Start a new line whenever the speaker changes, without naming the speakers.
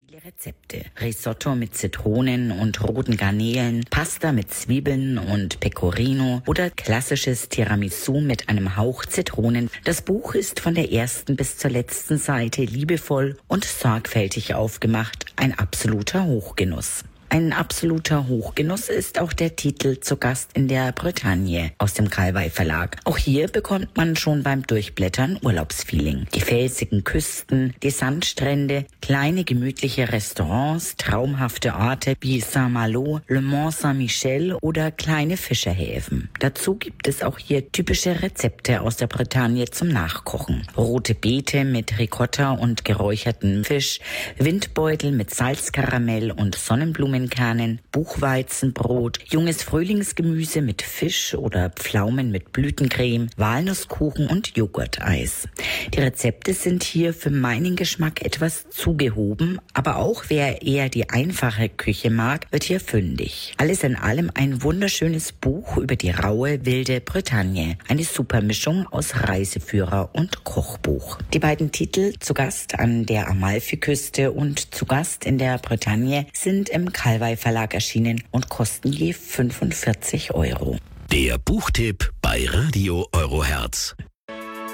Viele Rezepte. Risotto mit Zitronen und roten Garnelen, Pasta mit Zwiebeln und Pecorino oder klassisches Tiramisu mit einem Hauch Zitronen. Das Buch ist von der ersten bis zur letzten Seite liebevoll und sorgfältig aufgemacht. Ein absoluter Hochgenuss. Ein absoluter Hochgenuss ist auch der Titel Zu Gast in der Bretagne aus dem Kalwey Verlag. Auch hier bekommt man schon beim Durchblättern Urlaubsfeeling. Die felsigen Küsten, die Sandstrände, kleine gemütliche Restaurants, traumhafte Orte wie Saint-Malo, Le Mont-Saint-Michel oder kleine Fischerhäfen. Dazu gibt es auch hier typische Rezepte aus der Bretagne zum Nachkochen. Rote Beete mit Ricotta und geräuchertem Fisch, Windbeutel mit Salzkaramell und Sonnenblumenkernen, Buchweizenbrot, junges Frühlingsgemüse mit Fisch oder Pflaumen mit Blütencreme, Walnusskuchen und Joghurteis. Die Rezepte sind hier für meinen Geschmack etwas zugehoben, aber auch wer eher die einfache Küche mag, wird hier fündig. Alles in allem ein wunderschönes Buch über die raue, wilde Bretagne. Eine super Mischung aus Reiseführer und Kochbuch. Die beiden Titel Zu Gast an der Amalfiküste und Zu Gast in der Bretagne sind im Kalwey Verlag erschienen und kosten je 45 €.
Der Buchtipp bei Radio Eurohertz.